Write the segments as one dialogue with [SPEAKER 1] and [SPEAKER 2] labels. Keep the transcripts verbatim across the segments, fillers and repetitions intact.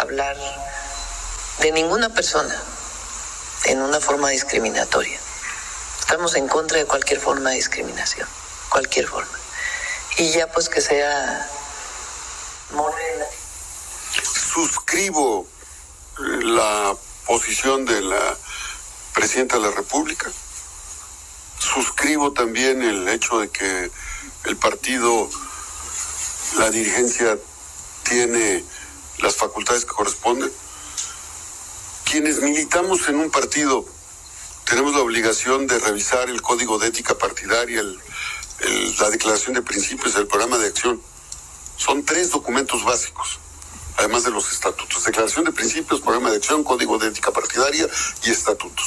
[SPEAKER 1] hablar de ninguna persona en una forma discriminatoria. Estamos en contra de cualquier forma de discriminación, cualquier forma. Y ya pues que sea Morena.
[SPEAKER 2] Suscribo la posición de la Presidenta de la República. Suscribo también el hecho de que el partido, la dirigencia, tiene las facultades que corresponden. Quienes militamos en un partido tenemos la obligación de revisar el código de ética partidaria, el, el, la declaración de principios, el programa de acción. Son tres documentos básicos, además de los estatutos: declaración de principios, programa de acción, código de ética partidaria y estatutos.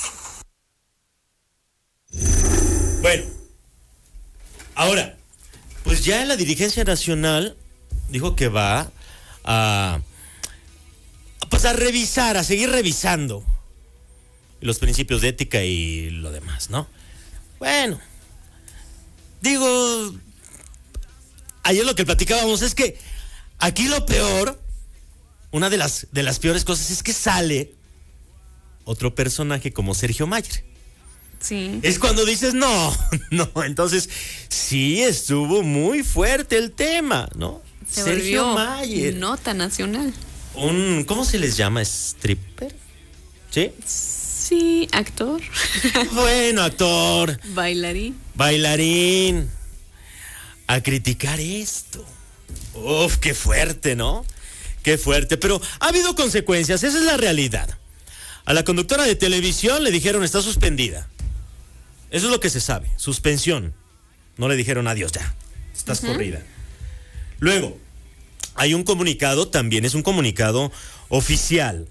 [SPEAKER 3] Bueno, ahora, pues ya la dirigencia nacional dijo que va a, pues a revisar, a seguir revisando los principios de ética y lo demás, ¿no? Bueno, digo, ayer lo que platicábamos es que aquí lo peor, una de las, de las peores cosas es que sale otro personaje como Sergio Mayer.
[SPEAKER 4] Sí.
[SPEAKER 3] Es cuando dices, no, no, entonces sí estuvo muy fuerte el tema, ¿no?
[SPEAKER 4] Se
[SPEAKER 3] Sergio
[SPEAKER 4] volvió
[SPEAKER 3] Mayer.
[SPEAKER 4] nota nacional.
[SPEAKER 3] Un, ¿cómo se les llama? ¿Stripper? ¿Sí?
[SPEAKER 4] Sí, actor.
[SPEAKER 3] Bueno, actor.
[SPEAKER 4] Bailarín.
[SPEAKER 3] Bailarín. A criticar esto. Uf, qué fuerte, ¿no? Qué fuerte, pero ha habido consecuencias, esa es la realidad. A la conductora de televisión le dijeron está suspendida. Eso es lo que se sabe, suspensión. No le dijeron adiós ya, estás uh-huh. corrida. Luego, hay un comunicado, también es un comunicado oficial,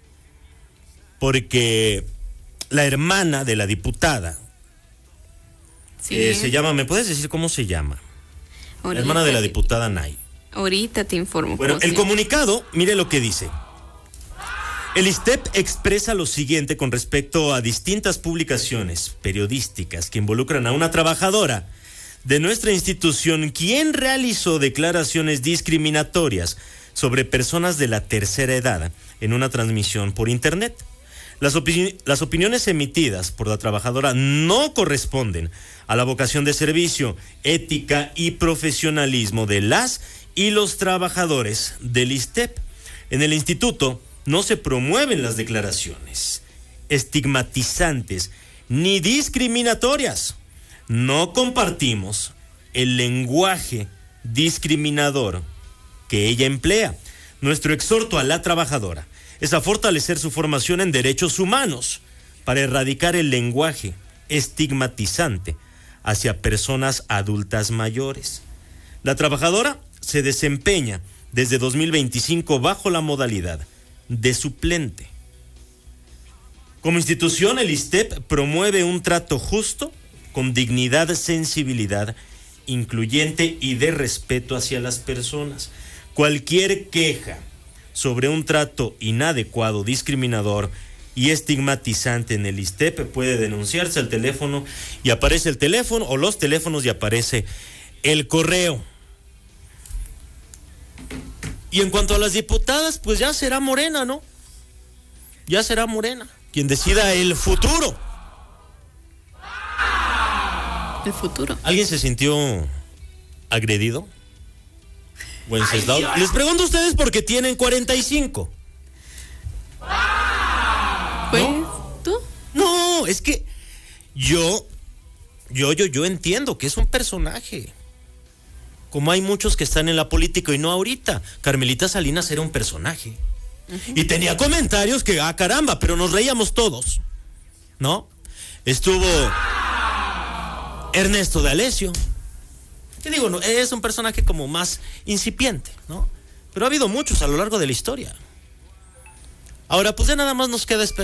[SPEAKER 3] porque la hermana de la diputada, sí. eh, se llama, ¿me puedes decir cómo se llama? Ahorita, la hermana de la diputada Nay.
[SPEAKER 4] Ahorita te informo.
[SPEAKER 3] Bueno, el comunicado, mire lo que dice. El ISTEP expresa lo siguiente con respecto a distintas publicaciones periodísticas que involucran a una trabajadora de nuestra institución quien realizó declaraciones discriminatorias sobre personas de la tercera edad en una transmisión por internet. Las, opini- las opiniones emitidas por la trabajadora no corresponden a la vocación de servicio, ética y profesionalismo de las y los trabajadores del ISTEP. En el instituto no se promueven las declaraciones estigmatizantes ni discriminatorias. No compartimos el lenguaje discriminador que ella emplea. Nuestro exhorto a la trabajadora es a fortalecer su formación en derechos humanos para erradicar el lenguaje estigmatizante hacia personas adultas mayores. La trabajadora se desempeña desde dos mil veinticinco bajo la modalidad de suplente. Como institución, el ISTEP promueve un trato justo, con dignidad, sensibilidad, incluyente y de respeto hacia las personas. Cualquier queja sobre un trato inadecuado, discriminador y estigmatizante en el ISTEP puede denunciarse al teléfono, y aparece el teléfono o los teléfonos y aparece el correo. Y en cuanto a las diputadas, pues ya será Morena, ¿no? Ya será Morena quien decida el futuro.
[SPEAKER 4] El futuro.
[SPEAKER 3] ¿Alguien se sintió agredido? Wenceslao. Les pregunto a ustedes porque tienen cuarenta y cinco.
[SPEAKER 4] Pues,
[SPEAKER 3] ¿no?
[SPEAKER 4] ¿tú?
[SPEAKER 3] No, es que yo, yo, yo, yo entiendo que es un personaje. Como hay muchos que están en la política y no ahorita. Carmelita Salinas era un personaje. Uh-huh. Y tenía comentarios que, ah, caramba, pero nos reíamos todos, ¿no? Estuvo Ernesto D'Alessio. ¿Qué digo? No, es un personaje como más incipiente, ¿no? Pero ha habido muchos a lo largo de la historia. Ahora, pues ya nada más nos queda esperar.